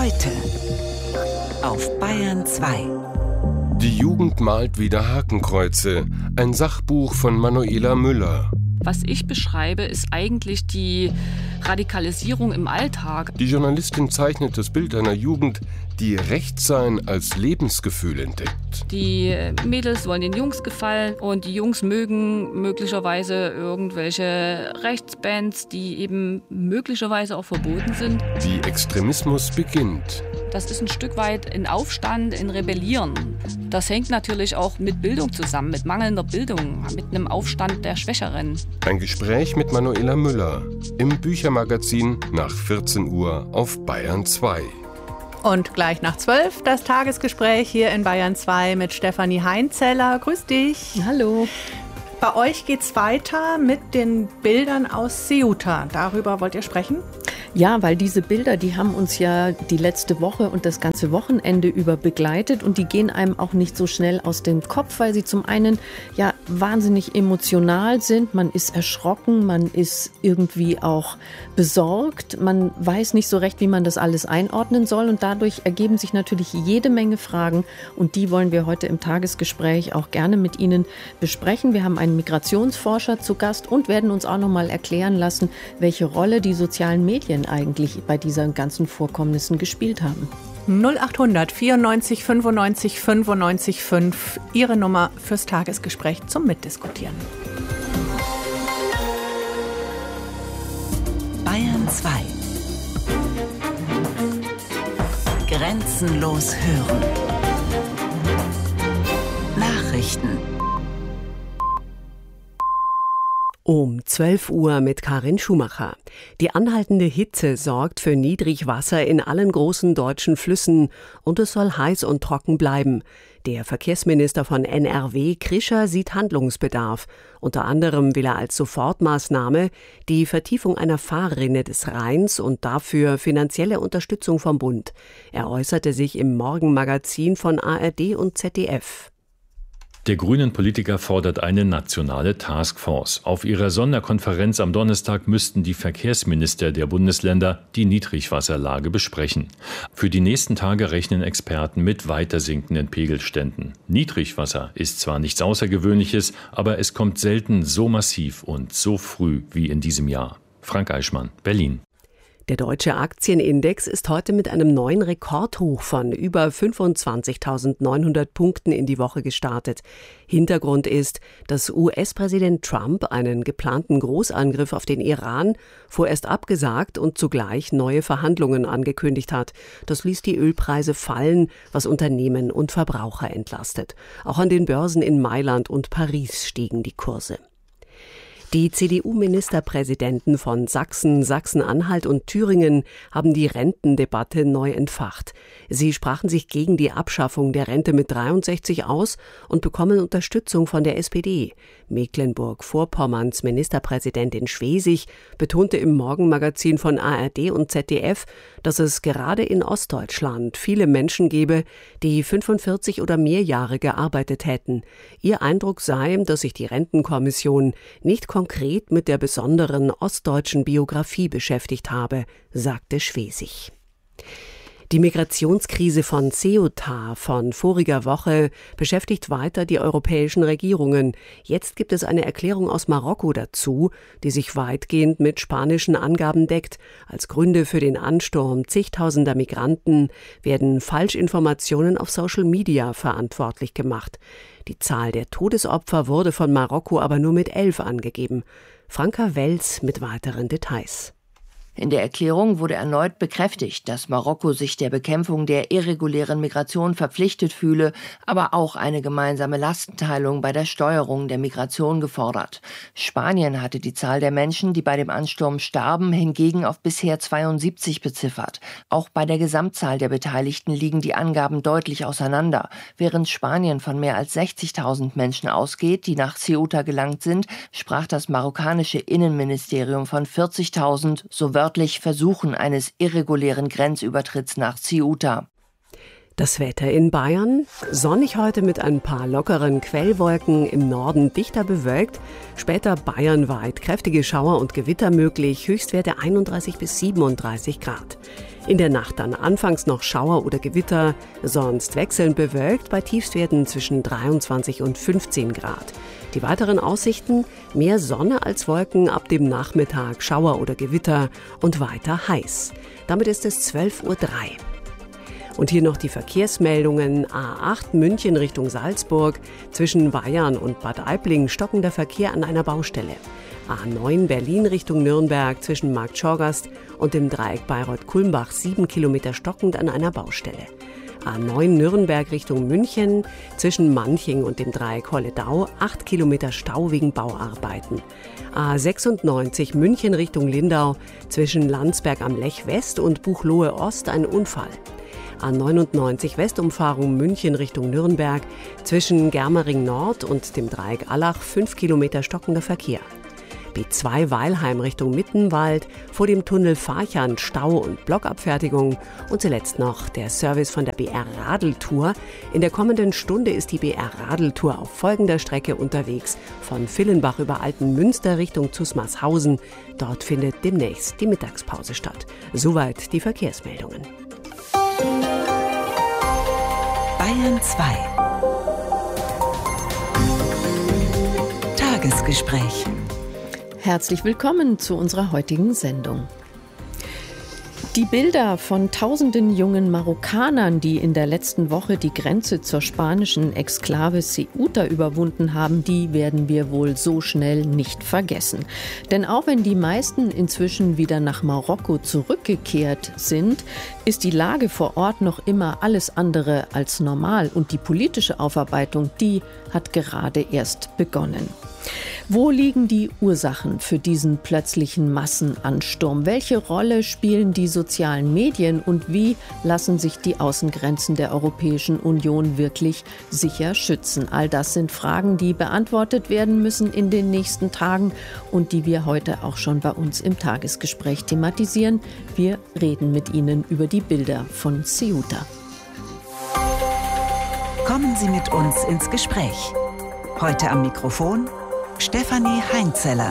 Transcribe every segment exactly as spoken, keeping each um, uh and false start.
Heute auf Bayern zwei. Die Jugend malt wieder Hakenkreuze. Ein Sachbuch von Manuela Müller. Was ich beschreibe, ist eigentlich die Radikalisierung im Alltag. Die Journalistin zeichnet das Bild einer Jugend, die Rechtsein als Lebensgefühl entdeckt. Die Mädels wollen den Jungs gefallen und die Jungs mögen möglicherweise irgendwelche Rechtsbands, die eben möglicherweise auch verboten sind. Wie Extremismus beginnt. Das ist ein Stück weit ein Aufstand, ein Rebellieren. Das hängt natürlich auch mit Bildung zusammen, mit mangelnder Bildung, mit einem Aufstand der Schwächeren. Ein Gespräch mit Manuela Müller im Büchermagazin nach vierzehn Uhr auf Bayern zwei. Und gleich nach zwölf das Tagesgespräch hier in Bayern zwei mit Stefanie Heinzeller. Grüß dich. Hallo. Bei euch geht's weiter mit den Bildern aus Ceuta. Darüber wollt ihr sprechen? Ja, weil diese Bilder, die haben uns ja die letzte Woche und das ganze Wochenende über begleitet und die gehen einem auch nicht so schnell aus dem Kopf, weil sie zum einen ja wahnsinnig emotional sind. Man ist erschrocken, man ist irgendwie auch besorgt, man weiß nicht so recht, wie man das alles einordnen soll und dadurch ergeben sich natürlich jede Menge Fragen und die wollen wir heute im Tagesgespräch auch gerne mit Ihnen besprechen. Wir haben einen Migrationsforscher zu Gast und werden uns auch noch mal erklären lassen, welche Rolle die sozialen Medien eigentlich bei diesen ganzen Vorkommnissen gespielt haben. null achthundert vierundneunzig fünfundneunzig fünfundneunzig fünf, Ihre Nummer fürs Tagesgespräch zum Mitdiskutieren. Bayern zwei. Grenzenlos hören. Nachrichten. Um zwölf Uhr mit Karin Schumacher. Die anhaltende Hitze sorgt für Niedrigwasser in allen großen deutschen Flüssen und es soll heiß und trocken bleiben. Der Verkehrsminister von N R W, Krischer, sieht Handlungsbedarf. Unter anderem will er als Sofortmaßnahme die Vertiefung einer Fahrrinne des Rheins und dafür finanzielle Unterstützung vom Bund. Er äußerte sich im Morgenmagazin von A R D und Z D F. Der Grünen-Politiker fordert eine nationale Taskforce. Auf ihrer Sonderkonferenz am Donnerstag müssten die Verkehrsminister der Bundesländer die Niedrigwasserlage besprechen. Für die nächsten Tage rechnen Experten mit weiter sinkenden Pegelständen. Niedrigwasser ist zwar nichts Außergewöhnliches, aber es kommt selten so massiv und so früh wie in diesem Jahr. Frank Eichmann, Berlin. Der deutsche Aktienindex ist heute mit einem neuen Rekordhoch von über fünfundzwanzigtausendneunhundert Punkten in die Woche gestartet. Hintergrund ist, dass U S-Präsident Trump einen geplanten Großangriff auf den Iran vorerst abgesagt und zugleich neue Verhandlungen angekündigt hat. Das ließ die Ölpreise fallen, was Unternehmen und Verbraucher entlastet. Auch an den Börsen in Mailand und Paris stiegen die Kurse. Die C D U-Ministerpräsidenten von Sachsen, Sachsen-Anhalt und Thüringen haben die Rentendebatte neu entfacht. Sie sprachen sich gegen die Abschaffung der Rente mit dreiundsechzig aus und bekommen Unterstützung von der S P D. Mecklenburg-Vorpommerns Ministerpräsidentin Schwesig betonte im Morgenmagazin von A R D und Z D F, dass es gerade in Ostdeutschland viele Menschen gebe, die fünfundvierzig oder mehr Jahre gearbeitet hätten. Ihr Eindruck sei, dass sich die Rentenkommission nicht konkret mit der besonderen ostdeutschen Biografie beschäftigt habe, sagte Schwesig. Die Migrationskrise von Ceuta von voriger Woche beschäftigt weiter die europäischen Regierungen. Jetzt gibt es eine Erklärung aus Marokko dazu, die sich weitgehend mit spanischen Angaben deckt. Als Gründe für den Ansturm zigtausender Migranten werden Falschinformationen auf Social Media verantwortlich gemacht. Die Zahl der Todesopfer wurde von Marokko aber nur mit elf angegeben. Franka Welz mit weiteren Details. In der Erklärung wurde erneut bekräftigt, dass Marokko sich der Bekämpfung der irregulären Migration verpflichtet fühle, aber auch eine gemeinsame Lastenteilung bei der Steuerung der Migration gefordert. Spanien hatte die Zahl der Menschen, die bei dem Ansturm starben, hingegen auf bisher zweiundsiebzig beziffert. Auch bei der Gesamtzahl der Beteiligten liegen die Angaben deutlich auseinander. Während Spanien von mehr als sechzigtausend Menschen ausgeht, die nach Ceuta gelangt sind, sprach das marokkanische Innenministerium von vierzigtausend, so wörtlich Versuchen eines irregulären Grenzübertritts nach Ceuta. Das Wetter in Bayern: sonnig heute mit ein paar lockeren Quellwolken, im Norden dichter bewölkt, später bayernweit kräftige Schauer und Gewitter möglich, Höchstwerte einunddreißig bis siebenunddreißig Grad. In der Nacht dann anfangs noch Schauer oder Gewitter, sonst wechselnd bewölkt bei Tiefstwerten zwischen dreiundzwanzig und fünfzehn Grad. Die weiteren Aussichten: mehr Sonne als Wolken, ab dem Nachmittag Schauer oder Gewitter und weiter heiß. Damit ist es zwölf Uhr drei. Und hier noch die Verkehrsmeldungen. A acht München Richtung Salzburg. Zwischen Weyarn und Bad Aibling stockender Verkehr an einer Baustelle. A neun Berlin Richtung Nürnberg zwischen Markt Schorgast und dem Dreieck Bayreuth-Kulmbach sieben Kilometer stockend an einer Baustelle. A neun Nürnberg Richtung München zwischen Manching und dem Dreieck Holledau acht Kilometer Stau wegen Bauarbeiten. A sechsundneunzig München Richtung Lindau zwischen Landsberg am Lech West und Buchloe Ost ein Unfall. A neunundneunzig Westumfahrung München Richtung Nürnberg zwischen Germering Nord und dem Dreieck Allach fünf Kilometer stockender Verkehr. B zwei Weilheim Richtung Mittenwald, vor dem Tunnel Farchern Stau und Blockabfertigung. Und zuletzt noch der Service von der B R Radeltour. In der kommenden Stunde ist die B R Radeltour auf folgender Strecke unterwegs: von Villenbach über Altenmünster Richtung Zusmarshausen. Dort findet demnächst die Mittagspause statt. Soweit die Verkehrsmeldungen. Bayern zwei. Tagesgespräch. Herzlich willkommen zu unserer heutigen Sendung. Die Bilder von tausenden jungen Marokkanern, die in der letzten Woche die Grenze zur spanischen Exklave Ceuta überwunden haben, die werden wir wohl so schnell nicht vergessen. Denn auch wenn die meisten inzwischen wieder nach Marokko zurückgekehrt sind, ist die Lage vor Ort noch immer alles andere als normal. Und die politische Aufarbeitung, die hat gerade erst begonnen. Wo liegen die Ursachen für diesen plötzlichen Massenansturm? Welche Rolle spielen die sozialen Medien und wie lassen sich die Außengrenzen der Europäischen Union wirklich sicher schützen? All das sind Fragen, die beantwortet werden müssen in den nächsten Tagen und die wir heute auch schon bei uns im Tagesgespräch thematisieren. Wir reden mit Ihnen über die Bilder von Ceuta. Kommen Sie mit uns ins Gespräch. Heute am Mikrofon Stefanie Heinzeller.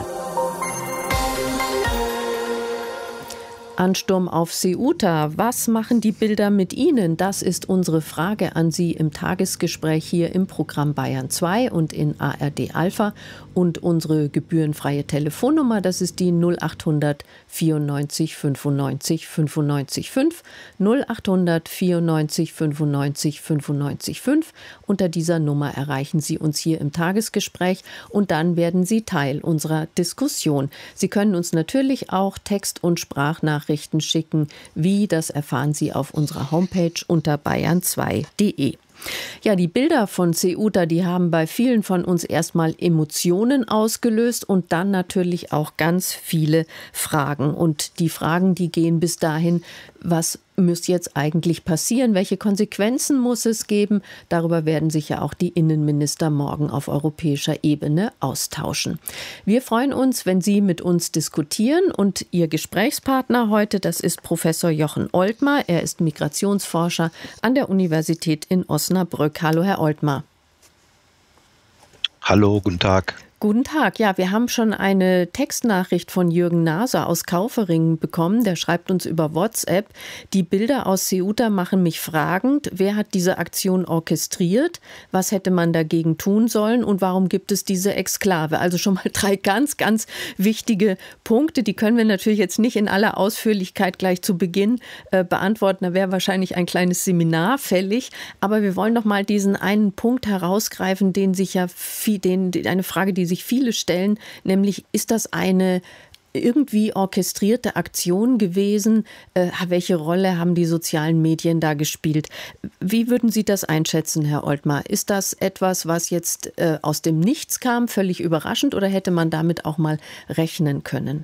Ansturm auf Ceuta. Was machen die Bilder mit Ihnen? Das ist unsere Frage an Sie im Tagesgespräch hier im Programm Bayern zwei und in A R D Alpha. Und unsere gebührenfreie Telefonnummer, das ist die null acht hundert vierundneunzig fünfundneunzig fünfundneunzig fünf, null acht hundert vierundneunzig fünfundneunzig fünfundneunzig fünf. Unter dieser Nummer erreichen Sie uns hier im Tagesgespräch und dann werden Sie Teil unserer Diskussion. Sie können uns natürlich auch Text- und Sprachnachrichten schicken. Wie, das erfahren Sie auf unserer Homepage unter bayern zwei punkt de. Ja, die Bilder von Ceuta, die haben bei vielen von uns erstmal Emotionen ausgelöst und dann natürlich auch ganz viele Fragen. Und die Fragen, die gehen bis dahin, was muss jetzt eigentlich passieren? Welche Konsequenzen muss es geben? Darüber werden sich ja auch die Innenminister morgen auf europäischer Ebene austauschen. Wir freuen uns, wenn Sie mit uns diskutieren und Ihr Gesprächspartner heute, das ist Professor Jochen Oltmar. Er ist Migrationsforscher an der Universität in Osnabrück. Hallo, Herr Oltmar. Hallo, guten Tag. Guten Tag. Ja, wir haben schon eine Textnachricht von Jürgen Naser aus Kaufering bekommen. Der schreibt uns über WhatsApp: Die Bilder aus Ceuta machen mich fragend. Wer hat diese Aktion orchestriert? Was hätte man dagegen tun sollen? Und warum gibt es diese Exklave? Also schon mal drei ganz, ganz wichtige Punkte. Die können wir natürlich jetzt nicht in aller Ausführlichkeit gleich zu Beginn äh, beantworten. Da wäre wahrscheinlich ein kleines Seminar fällig. Aber wir wollen noch mal diesen einen Punkt herausgreifen, den sich ja viel, den, eine Frage, die sich viele stellen, nämlich ist das eine irgendwie orchestrierte Aktion gewesen? Äh, welche Rolle haben die sozialen Medien da gespielt? Wie würden Sie das einschätzen, Herr Oltmar? Ist das etwas, was jetzt äh, aus dem Nichts kam, völlig überraschend, oder hätte man damit auch mal rechnen können?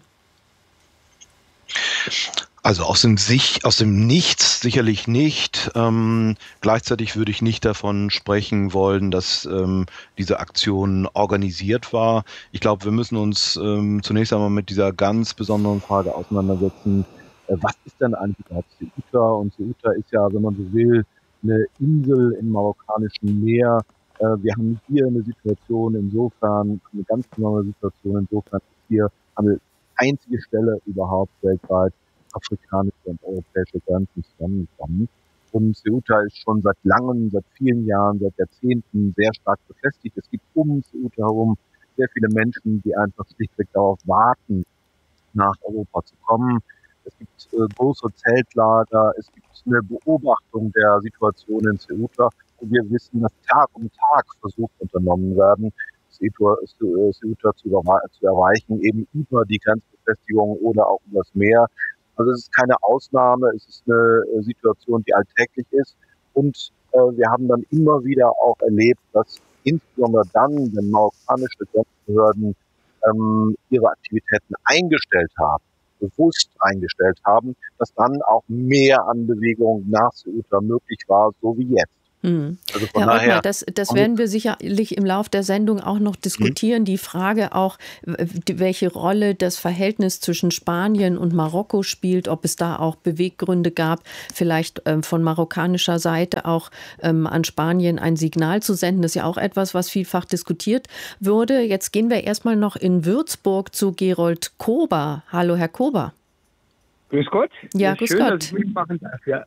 Also aus dem, Sich, aus dem Nichts sicherlich nicht. Ähm, gleichzeitig würde ich nicht davon sprechen wollen, dass ähm, diese Aktion organisiert war. Ich glaube, wir müssen uns ähm, zunächst einmal mit dieser ganz besonderen Frage auseinandersetzen. Äh, was ist denn eigentlich überhaupt Ceuta? Und Ceuta ist ja, wenn man so will, eine Insel im marokkanischen Meer. Äh, wir haben hier eine Situation insofern, eine ganz besondere Situation insofern, hier haben wir einzige Stelle überhaupt weltweit afrikanische und europäische Grenzen zusammenkommen. Und Ceuta ist schon seit langem, seit vielen Jahren, seit Jahrzehnten sehr stark befestigt. Es gibt um Ceuta herum sehr viele Menschen, die einfach schlichtweg darauf warten, nach Europa zu kommen. Es gibt äh, große Zeltlager, es gibt eine Beobachtung der Situation in Ceuta. Und wir wissen, dass Tag um Tag Versuche unternommen werden, Ceuta, Ceuta zu, zu erreichen, eben über die Grenzbefestigung oder auch übers Meer. Also es ist keine Ausnahme, es ist eine Situation, die alltäglich ist. Und äh, wir haben dann immer wieder auch erlebt, dass insbesondere dann, wenn marokkanische Grenzbehörden ähm, ihre Aktivitäten eingestellt haben, bewusst eingestellt haben, dass dann auch mehr Anbewegung nach Ceuta möglich war, so wie jetzt. Hm. Also von Herr daher, Ottmar, das, das werden wir sicherlich im Lauf der Sendung auch noch diskutieren. Hm. Die Frage auch, welche Rolle das Verhältnis zwischen Spanien und Marokko spielt, ob es da auch Beweggründe gab, vielleicht ähm, von marokkanischer Seite auch ähm, an Spanien ein Signal zu senden. Das ist ja auch etwas, was vielfach diskutiert wurde. Jetzt gehen wir erstmal noch in Würzburg zu Gerold Kober. Hallo, Herr Kober. Grüß Gott. Ja, grüß schön, Gott. dass ich mitmachen darf. Ja.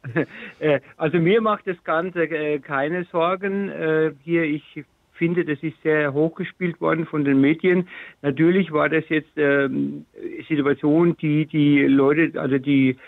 Also mir macht das Ganze keine Sorgen. Hier, ich finde, das ist sehr hochgespielt worden von den Medien. Natürlich war das jetzt eine Situation, die die Leute, also die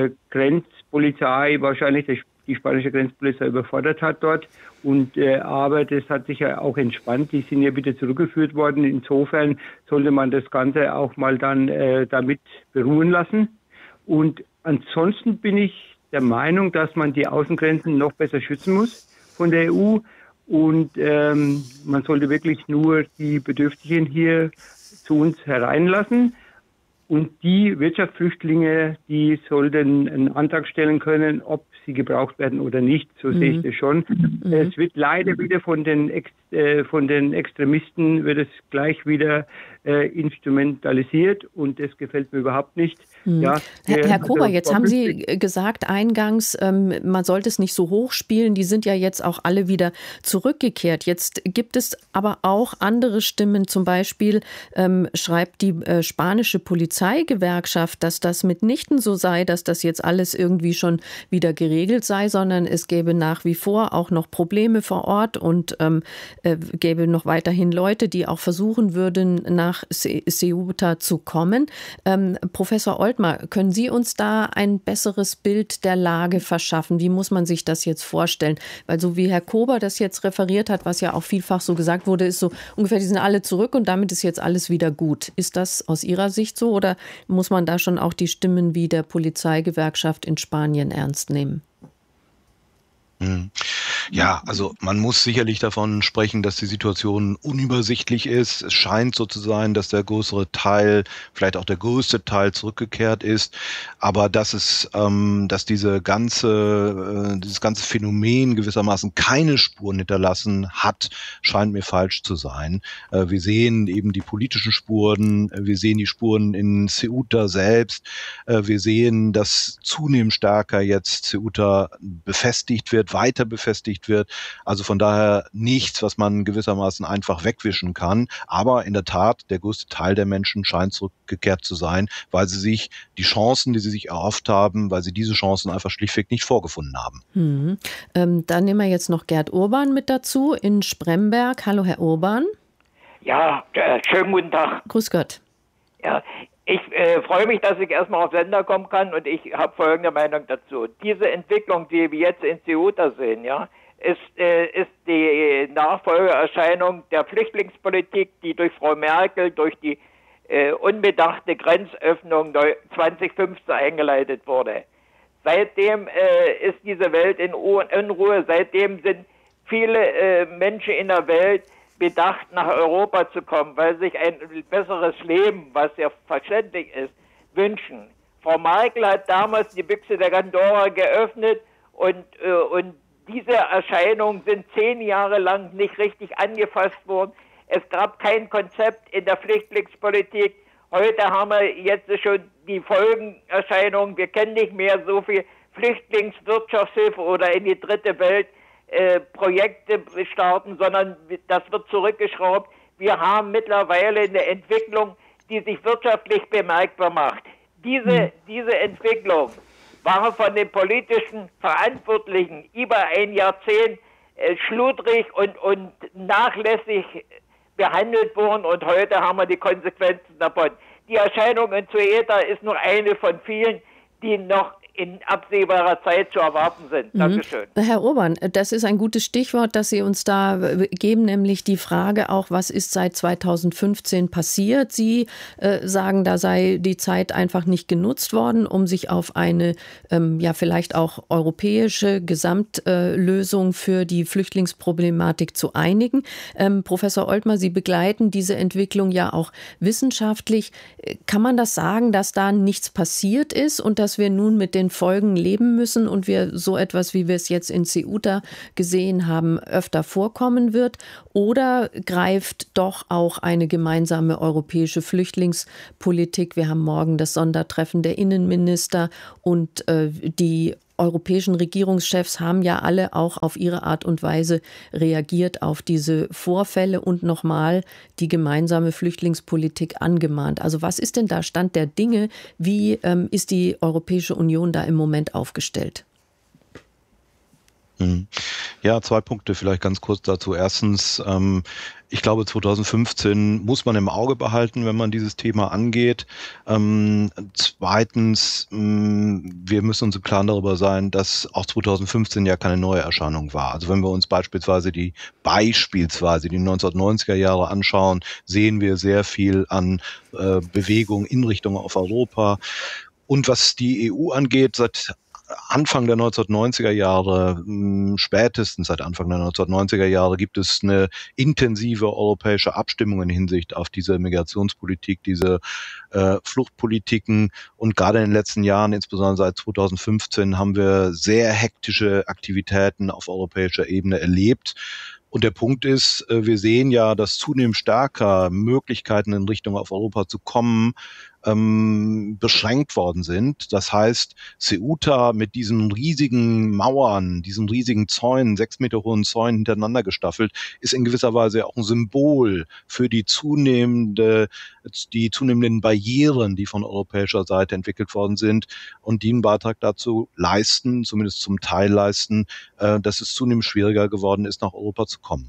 Grenzpolizei, wahrscheinlich die spanische Grenzpolizei überfordert hat dort. Und aber das hat sich ja auch entspannt. Die sind ja wieder zurückgeführt worden. Insofern sollte man das Ganze auch mal dann damit beruhen lassen. Und ansonsten bin ich der Meinung, dass man die Außengrenzen noch besser schützen muss von der E U. Und ähm, man sollte wirklich nur die Bedürftigen hier zu uns hereinlassen. Und die Wirtschaftsflüchtlinge, die sollten einen Antrag stellen können, ob sie gebraucht werden oder nicht. So mhm. sehe ich das schon. Mhm. Es wird leider wieder von den, Ex, äh, von den Extremisten wird es gleich wieder äh, instrumentalisiert und das gefällt mir überhaupt nicht. Mhm. Ja, Herr, Herr Kober, jetzt haben Sie gesagt eingangs, ähm, man sollte es nicht so hoch spielen. Die sind ja jetzt auch alle wieder zurückgekehrt. Jetzt gibt es aber auch andere Stimmen. Zum Beispiel ähm, schreibt die äh, spanische Polizeigewerkschaft, dass das mitnichten so sei, dass das jetzt alles irgendwie schon wieder geregelt sei, sondern es gäbe nach wie vor auch noch Probleme vor Ort und ähm, äh, gäbe noch weiterhin Leute, die auch versuchen würden, nach Ceuta zu kommen. Ähm, Professor Oltmar, können Sie uns da ein besseres Bild der Lage verschaffen? Wie muss man sich das jetzt vorstellen? Weil so wie Herr Kober das jetzt referiert hat, was ja auch vielfach so gesagt wurde, ist so ungefähr, die sind alle zurück und damit ist jetzt alles wieder gut. Ist das aus Ihrer Sicht so oder muss man da schon auch die Stimmen wie der Polizeigewerkschaft in Spanien ernst nehmen? Ja, also man muss sicherlich davon sprechen, dass die Situation unübersichtlich ist. Es scheint so zu sein, dass der größere Teil, vielleicht auch der größte Teil zurückgekehrt ist, aber dass es, ähm, dass diese ganze, äh, dieses ganze Phänomen gewissermaßen keine Spuren hinterlassen hat, scheint mir falsch zu sein. Äh, wir sehen eben die politischen Spuren, wir sehen die Spuren in Ceuta selbst, äh, wir sehen, dass zunehmend stärker jetzt Ceuta befestigt wird, weiter befestigt wird. Also von daher nichts, was man gewissermaßen einfach wegwischen kann. Aber in der Tat, der größte Teil der Menschen scheint zurückgekehrt zu sein, weil sie sich die Chancen, die sie sich erhofft haben, weil sie diese Chancen einfach schlichtweg nicht vorgefunden haben. Hm. Ähm, dann nehmen wir jetzt noch Gerd Urban mit dazu in Spremberg. Hallo, Herr Urban. Ja, äh, schönen guten Tag. Grüß Gott. Ja, ich äh, freue mich, dass ich erstmal auf Sender kommen kann und ich habe folgende Meinung dazu. Diese Entwicklung, die wir jetzt in Ceuta sehen, ja, ist, äh, ist die Nachfolgeerscheinung der Flüchtlingspolitik, die durch Frau Merkel, durch die äh, unbedachte Grenzöffnung zwanzig fünfzehn eingeleitet wurde. Seitdem äh, ist diese Welt in Unruhe, seitdem sind viele äh, Menschen in der Welt bedacht, nach Europa zu kommen, weil sie sich ein besseres Leben, was ja verständlich ist, wünschen. Frau Merkel hat damals die Büchse der Pandora geöffnet und, äh, und diese Erscheinungen sind zehn Jahre lang nicht richtig angefasst worden. Es gab kein Konzept in der Flüchtlingspolitik. Heute haben wir jetzt schon die Folgenerscheinungen. Wir kennen nicht mehr so viel Flüchtlingswirtschaftshilfe oder in die dritte Welt äh, Projekte starten, sondern das wird zurückgeschraubt. Wir haben mittlerweile eine Entwicklung, die sich wirtschaftlich bemerkbar macht. Diese, diese Entwicklung war von den politischen Verantwortlichen über ein Jahrzehnt äh, schludrig und, und nachlässig behandelt worden und heute haben wir die Konsequenzen davon. Die Erscheinung in Ceuta ist nur eine von vielen, die noch in absehbarer Zeit zu erwarten sind. Dankeschön. Herr Urban, das ist ein gutes Stichwort, das Sie uns da geben, nämlich die Frage auch, was ist seit zweitausendfünfzehn passiert? Sie äh, sagen, da sei die Zeit einfach nicht genutzt worden, um sich auf eine ähm, ja vielleicht auch europäische Gesamtlösung äh, für die Flüchtlingsproblematik zu einigen. Ähm, Professor Oltmer, Sie begleiten diese Entwicklung ja auch wissenschaftlich. Kann man das sagen, dass da nichts passiert ist und dass wir nun mit den Folgen leben müssen und wir so etwas, wie wir es jetzt in Ceuta gesehen haben, öfter vorkommen wird? Oder greift doch auch eine gemeinsame europäische Flüchtlingspolitik? Wir haben morgen das Sondertreffen der Innenminister und äh, die europäischen Regierungschefs haben ja alle auch auf ihre Art und Weise reagiert auf diese Vorfälle und nochmal die gemeinsame Flüchtlingspolitik angemahnt. Also was ist denn da Stand der Dinge? Wie ähm, ist die Europäische Union da im Moment aufgestellt? Ja, zwei Punkte vielleicht ganz kurz dazu. Erstens, ähm, ich glaube, zweitausendfünfzehn muss man im Auge behalten, wenn man dieses Thema angeht. Ähm, zweitens, mh, wir müssen uns im Klaren darüber sein, dass auch zweitausendfünfzehn ja keine neue Erscheinung war. Also wenn wir uns beispielsweise die beispielsweise die neunzehnhundertneunziger Jahre anschauen, sehen wir sehr viel an äh, Bewegung in Richtung auf Europa. Und was die E U angeht, seit Anfang der neunzehnhundertneunziger Jahre, spätestens seit Anfang der neunzehnhundertneunziger Jahre gibt es eine intensive europäische Abstimmung in Hinsicht auf diese Migrationspolitik, diese äh, Fluchtpolitiken. Und gerade in den letzten Jahren, insbesondere seit zweitausendfünfzehn, haben wir sehr hektische Aktivitäten auf europäischer Ebene erlebt. Und der Punkt ist, wir sehen ja, dass zunehmend stärker Möglichkeiten in Richtung auf Europa zu kommen, ähm, beschränkt worden sind. Das heißt, Ceuta mit diesen riesigen Mauern, diesen riesigen Zäunen, sechs Meter hohen Zäunen hintereinander gestaffelt, ist in gewisser Weise auch ein Symbol für die zunehmende, die zunehmenden Barrieren, die von europäischer Seite entwickelt worden sind und die einen Beitrag dazu leisten, zumindest zum Teil leisten, äh, dass es zunehmend schwieriger geworden ist, nach Europa zu kommen.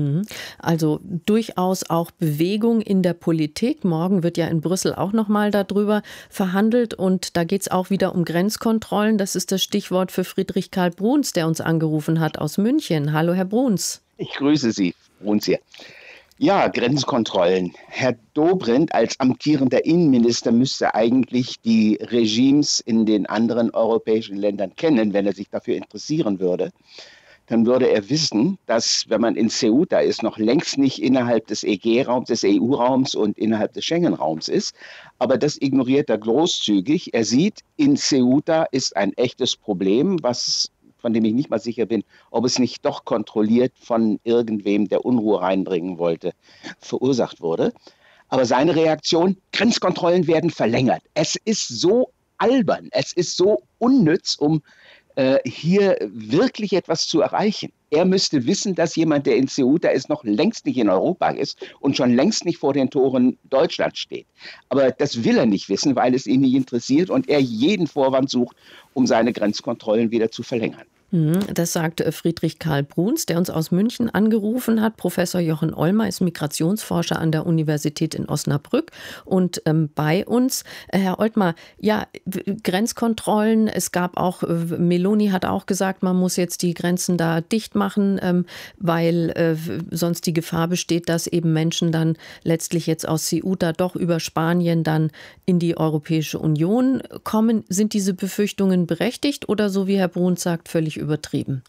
Also durchaus auch Bewegung in der Politik. Morgen wird ja in Brüssel auch noch mal darüber verhandelt und da geht es auch wieder um Grenzkontrollen. Das ist das Stichwort für Friedrich Karl Bruns, der uns angerufen hat aus München. Hallo, Herr Bruns. Ich grüße Sie, Bruns hier. Ja, Grenzkontrollen. Herr Dobrindt als amtierender Innenminister müsste eigentlich die Regimes in den anderen europäischen Ländern kennen, wenn er sich dafür interessieren würde. Dann würde er wissen, dass, wenn man in Ceuta ist, noch längst nicht innerhalb des E G-Raums, des E U-Raums und innerhalb des Schengen-Raums ist. Aber das ignoriert er großzügig. Er sieht, in Ceuta ist ein echtes Problem, was, von dem ich nicht mal sicher bin, ob es nicht doch kontrolliert von irgendwem, der Unruhe reinbringen wollte, verursacht wurde. Aber seine Reaktion, Grenzkontrollen werden verlängert. Es ist so albern, es ist so unnütz, um hier wirklich etwas zu erreichen. Er müsste wissen, dass jemand, der in Ceuta ist, noch längst nicht in Europa ist und schon längst nicht vor den Toren Deutschlands steht. Aber das will er nicht wissen, weil es ihn nicht interessiert und er jeden Vorwand sucht, um seine Grenzkontrollen wieder zu verlängern. Das sagt Friedrich Karl Bruns, der uns aus München angerufen hat. Professor Jochen Olmer ist Migrationsforscher an der Universität in Osnabrück und ähm, bei uns. Herr Oltmer, ja, Grenzkontrollen, es gab auch, Meloni hat auch gesagt, man muss jetzt die Grenzen da dicht machen, ähm, weil äh, sonst die Gefahr besteht, dass eben Menschen dann letztlich jetzt aus Ceuta doch über Spanien dann in die Europäische Union kommen. Sind diese Befürchtungen berechtigt oder, so wie Herr Bruns sagt, völlig übertrieben?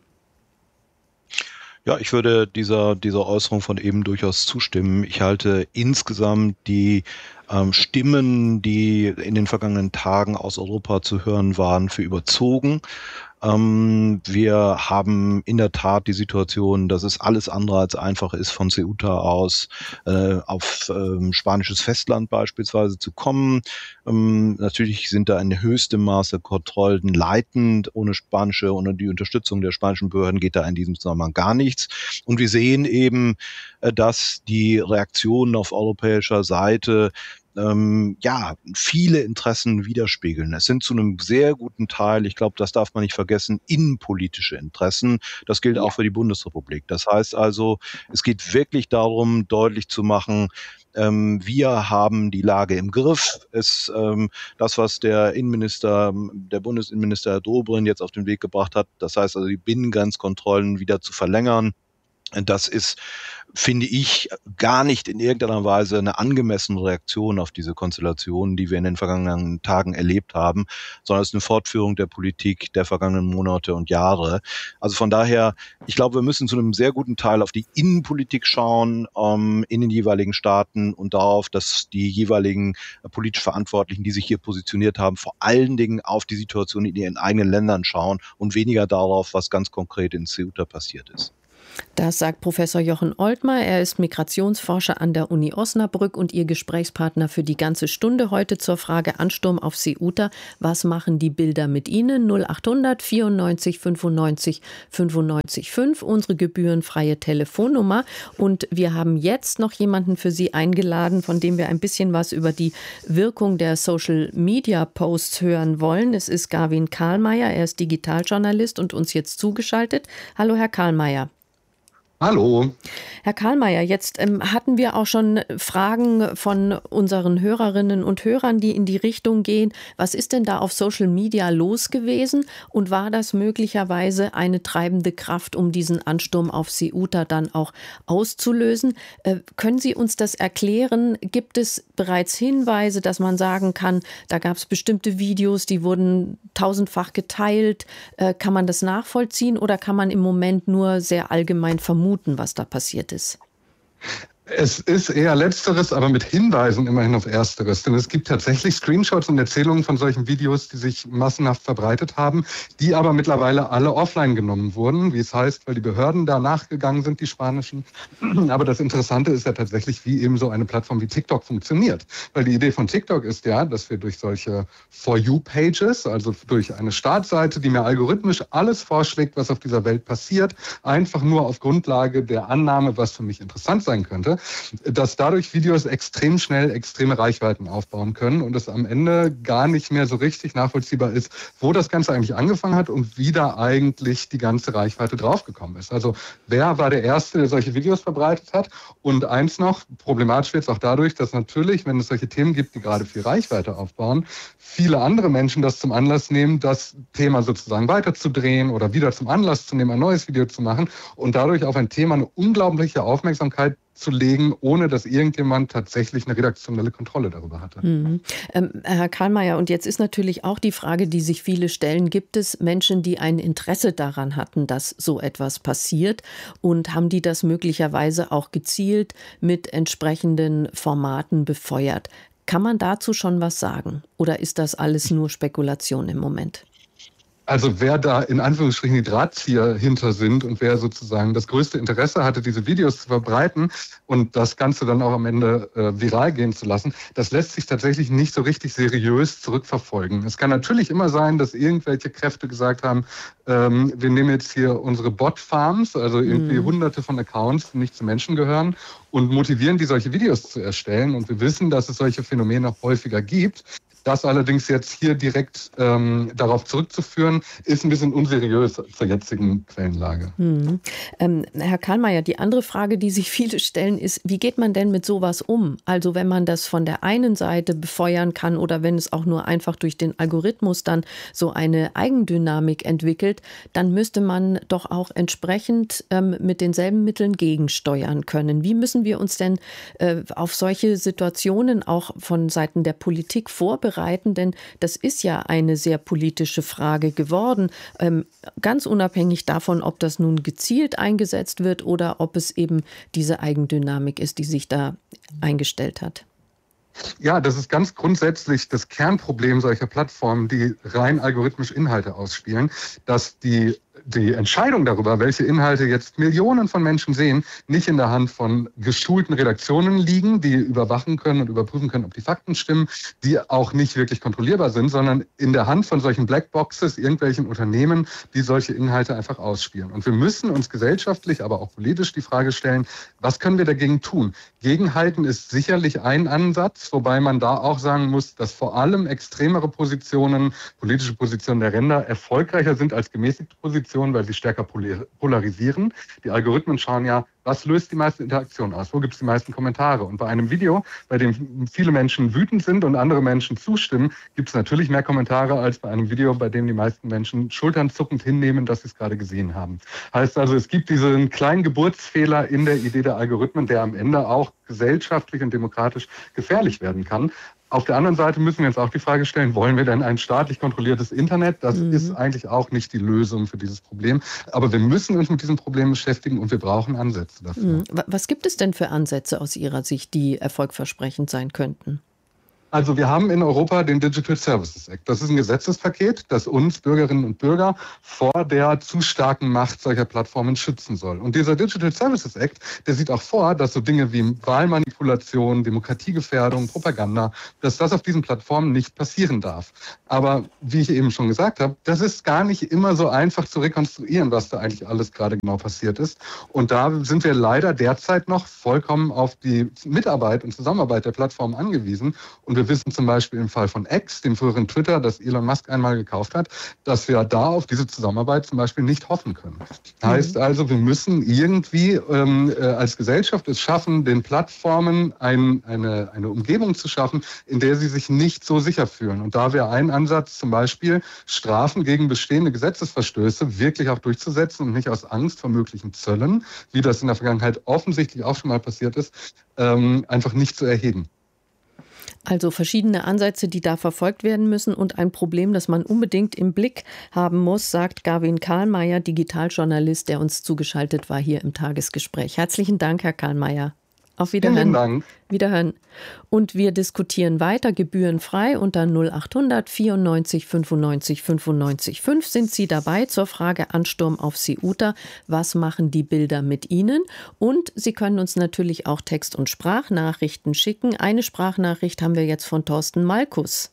Ja, ich würde dieser, dieser Äußerung von eben durchaus zustimmen. Ich halte insgesamt die ähm, Stimmen, die in den vergangenen Tagen aus Europa zu hören waren, für überzogen. Ähm, wir haben in der Tat die Situation, dass es alles andere als einfach ist, von Ceuta aus äh, auf ähm, spanisches Festland beispielsweise zu kommen. Ähm, natürlich sind da in höchstem Maße Kontrollen leitend. Ohne spanische, ohne die Unterstützung der spanischen Behörden geht da in diesem Zusammenhang gar nichts. Und wir sehen eben, äh, dass die Reaktionen auf europäischer Seite Ähm, ja, viele Interessen widerspiegeln. Es sind zu einem sehr guten Teil, ich glaube, das darf man nicht vergessen, innenpolitische Interessen. Das gilt auch für die Bundesrepublik. Das heißt also, es geht wirklich darum, deutlich zu machen, ähm, wir haben die Lage im Griff. Es, ähm, das, was der Innenminister, der Bundesinnenminister Herr Dobrindt jetzt auf den Weg gebracht hat, das heißt also, die Binnengrenzkontrollen wieder zu verlängern, das ist, finde ich, gar nicht in irgendeiner Weise eine angemessene Reaktion auf diese Konstellation, die wir in den vergangenen Tagen erlebt haben, sondern es ist eine Fortführung der Politik der vergangenen Monate und Jahre. Also von daher, ich glaube, wir müssen zu einem sehr guten Teil auf die Innenpolitik schauen, ähm, in den jeweiligen Staaten und darauf, dass die jeweiligen äh, politisch Verantwortlichen, die sich hier positioniert haben, vor allen Dingen auf die Situation in ihren eigenen Ländern schauen und weniger darauf, was ganz konkret in Ceuta passiert ist. Das sagt Professor Jochen Oltmer. Er ist Migrationsforscher an der Uni Osnabrück und Ihr Gesprächspartner für die ganze Stunde heute zur Frage Ansturm auf Ceuta. Was machen die Bilder mit Ihnen? null achthundert vierundneunzig fünfundneunzig fünfundneunzig fünf, unsere gebührenfreie Telefonnummer. Und wir haben jetzt noch jemanden für Sie eingeladen, von dem wir ein bisschen was über die Wirkung der Social-Media-Posts hören wollen. Es ist Gavin Karlmeier. Er ist Digitaljournalist und uns jetzt zugeschaltet. Hallo, Herr Karlmeier. Hallo. Herr Karlmeier, jetzt ähm, hatten wir auch schon Fragen von unseren Hörerinnen und Hörern, die in die Richtung gehen. Was ist denn da auf Social Media los gewesen? Und war das möglicherweise eine treibende Kraft, um diesen Ansturm auf Ceuta dann auch auszulösen? Äh, können Sie uns das erklären? Gibt es bereits Hinweise, dass man sagen kann, da gab es bestimmte Videos, die wurden tausendfach geteilt? Äh, kann man das nachvollziehen oder kann man im Moment nur sehr allgemein vermuten, was da passiert ist? Es ist eher Letzteres, aber mit Hinweisen immerhin auf Ersteres. Denn es gibt tatsächlich Screenshots und Erzählungen von solchen Videos, die sich massenhaft verbreitet haben, die aber mittlerweile alle offline genommen wurden, wie es heißt, weil die Behörden da nachgegangen sind, die spanischen. Aber das Interessante ist ja tatsächlich, wie eben so eine Plattform wie TikTok funktioniert. Weil die Idee von TikTok ist ja, dass wir durch solche For You-Pages, also durch eine Startseite, die mir algorithmisch alles vorschlägt, was auf dieser Welt passiert, einfach nur auf Grundlage der Annahme, was für mich interessant sein könnte, dass dadurch Videos extrem schnell extreme Reichweiten aufbauen können und es am Ende gar nicht mehr so richtig nachvollziehbar ist, wo das Ganze eigentlich angefangen hat und wie da eigentlich die ganze Reichweite draufgekommen ist. Also wer war der Erste, der solche Videos verbreitet hat? Und eins noch, problematisch wird es auch dadurch, dass natürlich, wenn es solche Themen gibt, die gerade viel Reichweite aufbauen, viele andere Menschen das zum Anlass nehmen, das Thema sozusagen weiterzudrehen oder wieder zum Anlass zu nehmen, ein neues Video zu machen und dadurch auf ein Thema eine unglaubliche Aufmerksamkeit zu legen, ohne dass irgendjemand tatsächlich eine redaktionelle Kontrolle darüber hatte. Mhm. Ähm, Herr Karlmeier, und jetzt ist natürlich auch die Frage, die sich viele stellen, gibt es Menschen, die ein Interesse daran hatten, dass so etwas passiert und haben die das möglicherweise auch gezielt mit entsprechenden Formaten befeuert? Kann man dazu schon was sagen oder ist das alles nur Spekulation im Moment? Also wer da in Anführungsstrichen die Drahtzieher hinter sind und wer sozusagen das größte Interesse hatte, diese Videos zu verbreiten und das Ganze dann auch am Ende äh, viral gehen zu lassen, das lässt sich tatsächlich nicht so richtig seriös zurückverfolgen. Es kann natürlich immer sein, dass irgendwelche Kräfte gesagt haben, ähm, wir nehmen jetzt hier unsere Bot-Farms, also irgendwie mhm. hunderte von Accounts, die nicht zu Menschen gehören und motivieren die, solche Videos zu erstellen. Und wir wissen, dass es solche Phänomene häufiger gibt. Das allerdings jetzt hier direkt ähm, darauf zurückzuführen, ist ein bisschen unseriös zur jetzigen Quellenlage. Hm. Ähm, Herr Karlmeier, die andere Frage, die sich viele stellen, ist, wie geht man denn mit sowas um? Also wenn man das von der einen Seite befeuern kann oder wenn es auch nur einfach durch den Algorithmus dann so eine Eigendynamik entwickelt, dann müsste man doch auch entsprechend ähm, mit denselben Mitteln gegensteuern können. Wie müssen wir uns denn äh, auf solche Situationen auch von Seiten der Politik vorbereiten? Denn das ist ja eine sehr politische Frage geworden, ähm, ganz unabhängig davon, ob das nun gezielt eingesetzt wird oder ob es eben diese Eigendynamik ist, die sich da eingestellt hat. Ja, das ist ganz grundsätzlich das Kernproblem solcher Plattformen, die rein algorithmisch Inhalte ausspielen, dass die die Entscheidung darüber, welche Inhalte jetzt Millionen von Menschen sehen, nicht in der Hand von geschulten Redaktionen liegen, die überwachen können und überprüfen können, ob die Fakten stimmen, die auch nicht wirklich kontrollierbar sind, sondern in der Hand von solchen Blackboxes, irgendwelchen Unternehmen, die solche Inhalte einfach ausspielen. Und wir müssen uns gesellschaftlich, aber auch politisch die Frage stellen, was können wir dagegen tun? Gegenhalten ist sicherlich ein Ansatz, wobei man da auch sagen muss, dass vor allem extremere Positionen, politische Positionen der Ränder erfolgreicher sind als gemäßigte Positionen, weil sie stärker polarisieren. Die Algorithmen schauen ja, was löst die meiste Interaktion aus? Wo gibt es die meisten Kommentare? Und bei einem Video, bei dem viele Menschen wütend sind und andere Menschen zustimmen, gibt es natürlich mehr Kommentare als bei einem Video, bei dem die meisten Menschen schulternzuckend hinnehmen, dass sie es gerade gesehen haben. Heißt also, es gibt diesen kleinen Geburtsfehler in der Idee der Algorithmen, der am Ende auch gesellschaftlich und demokratisch gefährlich werden kann. Auf der anderen Seite müssen wir uns auch die Frage stellen, wollen wir denn ein staatlich kontrolliertes Internet? Das mhm. ist eigentlich auch nicht die Lösung für dieses Problem. Aber wir müssen uns mit diesem Problem beschäftigen und wir brauchen Ansätze dafür. Mhm. Was gibt es denn für Ansätze aus Ihrer Sicht, die erfolgversprechend sein könnten? Also wir haben in Europa den Digital Services Act. Das ist ein Gesetzespaket, das uns Bürgerinnen und Bürger vor der zu starken Macht solcher Plattformen schützen soll. Und dieser Digital Services Act, der sieht auch vor, dass so Dinge wie Wahlmanipulation, Demokratiegefährdung, Propaganda, dass das auf diesen Plattformen nicht passieren darf. Aber wie ich eben schon gesagt habe, das ist gar nicht immer so einfach zu rekonstruieren, was da eigentlich alles gerade genau passiert ist. Und da sind wir leider derzeit noch vollkommen auf die Mitarbeit und Zusammenarbeit der Plattformen angewiesen. Und wir Wir wissen zum Beispiel im Fall von X, dem früheren Twitter, das Elon Musk einmal gekauft hat, dass wir da auf diese Zusammenarbeit zum Beispiel nicht hoffen können. Mhm. Heißt also, wir müssen irgendwie ähm, äh, als Gesellschaft es schaffen, den Plattformen ein, eine, eine Umgebung zu schaffen, in der sie sich nicht so sicher fühlen. Und da wäre ein Ansatz zum Beispiel, Strafen gegen bestehende Gesetzesverstöße wirklich auch durchzusetzen und nicht aus Angst vor möglichen Zöllen, wie das in der Vergangenheit offensichtlich auch schon mal passiert ist, ähm, einfach nicht zu erheben. Also verschiedene Ansätze, die da verfolgt werden müssen und ein Problem, das man unbedingt im Blick haben muss, sagt Gavin Karlmeier, Digitaljournalist, der uns zugeschaltet war hier im Tagesgespräch. Herzlichen Dank, Herr Karlmeier. Auf Wiederhören. Vielen Dank. Wiederhören. Und wir diskutieren weiter gebührenfrei unter null acht hundert vierundneunzig fünfundneunzig fünfundneunzig fünf sind Sie dabei zur Frage Ansturm auf Ceuta. Was machen die Bilder mit Ihnen? Und Sie können uns natürlich auch Text- und Sprachnachrichten schicken. Eine Sprachnachricht haben wir jetzt von Thorsten Malkus.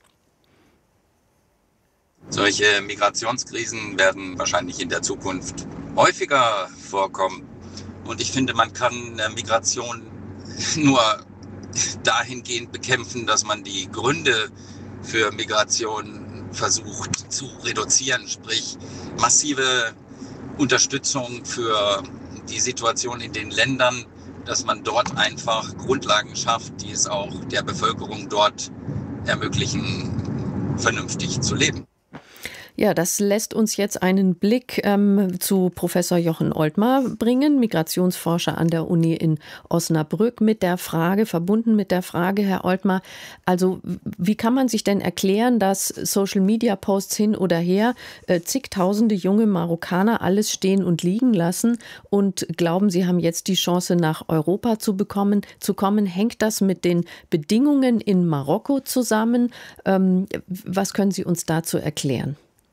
Solche Migrationskrisen werden wahrscheinlich in der Zukunft häufiger vorkommen. Und ich finde, man kann Migration nur dahingehend bekämpfen, dass man die Gründe für Migration versucht zu reduzieren, sprich massive Unterstützung für die Situation in den Ländern, dass man dort einfach Grundlagen schafft, die es auch der Bevölkerung dort ermöglichen, vernünftig zu leben. Ja, das lässt uns jetzt einen Blick ähm, zu Professor Jochen Oltmar bringen, Migrationsforscher an der Uni in Osnabrück, mit der Frage, verbunden mit der Frage, Herr Oltmar, also wie kann man sich denn erklären, dass Social-Media-Posts hin oder her äh, zigtausende junge Marokkaner alles stehen und liegen lassen und glauben, sie haben jetzt die Chance, nach Europa zu bekommen, zu kommen? Hängt das mit den Bedingungen in Marokko zusammen? Ähm, was können Sie uns dazu erklären?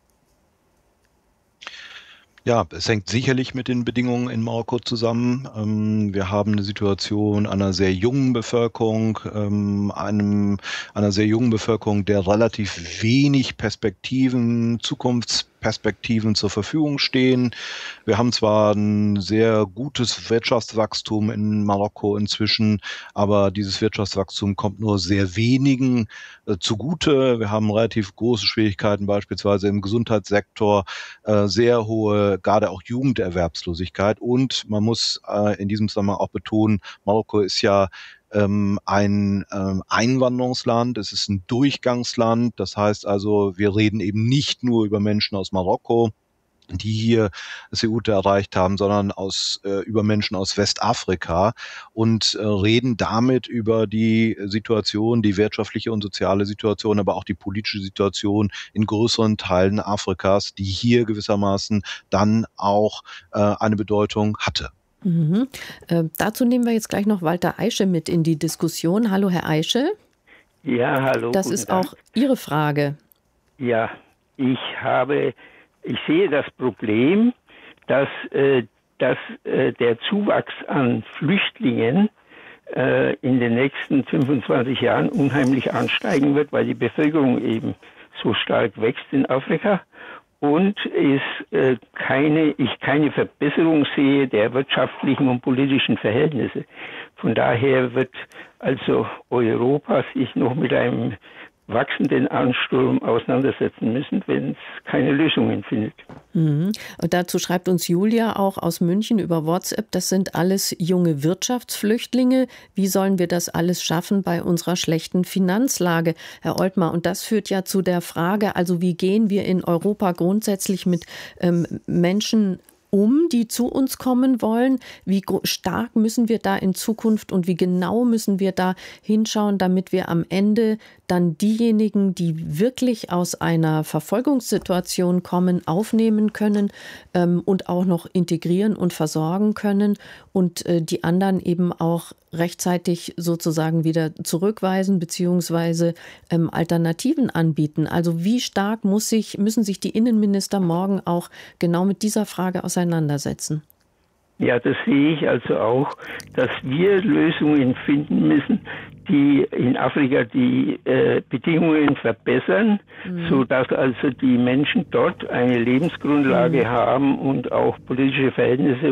Ja, es hängt sicherlich mit den Bedingungen in Marokko zusammen. Wir haben eine Situation einer sehr jungen Bevölkerung, einem, einer sehr jungen Bevölkerung, der relativ wenig Perspektiven, Zukunftsperspektiven zur Verfügung stehen. Wir haben zwar ein sehr gutes Wirtschaftswachstum in Marokko inzwischen, aber dieses Wirtschaftswachstum kommt nur sehr wenigen äh, zugute. Wir haben relativ große Schwierigkeiten beispielsweise im Gesundheitssektor, äh, sehr hohe, gerade auch Jugenderwerbslosigkeit. Und man muss äh, in diesem Zusammenhang auch betonen, Marokko ist ja ähm, ein ähm, Einwanderungsland, es ist ein Durchgangsland. Das heißt also, wir reden eben nicht nur über Menschen aus Marokko, die hier Ceuta erreicht haben, sondern aus äh, über Menschen aus Westafrika und äh, reden damit über die Situation, die wirtschaftliche und soziale Situation, aber auch die politische Situation in größeren Teilen Afrikas, die hier gewissermaßen dann auch äh, eine Bedeutung hatte. Mhm. Äh, dazu nehmen wir jetzt gleich noch Walter Eische mit in die Diskussion. Hallo, Herr Eische. Ja, hallo. Das ist auch Ihre Frage. Ja, ich habe, ich sehe das Problem, dass, äh, dass äh, der Zuwachs an Flüchtlingen äh, in den nächsten fünfundzwanzig Jahren unheimlich ansteigen wird, weil die Bevölkerung eben so stark wächst in Afrika und es äh, keine, ich keine Verbesserung sehe der wirtschaftlichen und politischen Verhältnisse. Von daher wird also Europa sich noch mit einem wachsenden Ansturm auseinandersetzen müssen, wenn es keine Lösungen findet. Mhm. Und dazu schreibt uns Julia auch aus München über WhatsApp, das sind alles junge Wirtschaftsflüchtlinge. Wie sollen wir das alles schaffen bei unserer schlechten Finanzlage, Herr Oltmar? Und das führt ja zu der Frage, also wie gehen wir in Europa grundsätzlich mit ähm, Menschen um, die zu uns kommen wollen? Wie stark müssen wir da in Zukunft und wie genau müssen wir da hinschauen, damit wir am Ende dann diejenigen, die wirklich aus einer Verfolgungssituation kommen, aufnehmen können ähm, und auch noch integrieren und versorgen können und äh, die anderen eben auch rechtzeitig sozusagen wieder zurückweisen bzw. ähm, Alternativen anbieten. Also wie stark muss sich, müssen sich die Innenminister morgen auch genau mit dieser Frage auseinandersetzen? Ja, das sehe ich also auch, dass wir Lösungen finden müssen, die in Afrika die äh, Bedingungen verbessern, mhm. sodass also die Menschen dort eine Lebensgrundlage mhm. haben und auch politische Verhältnisse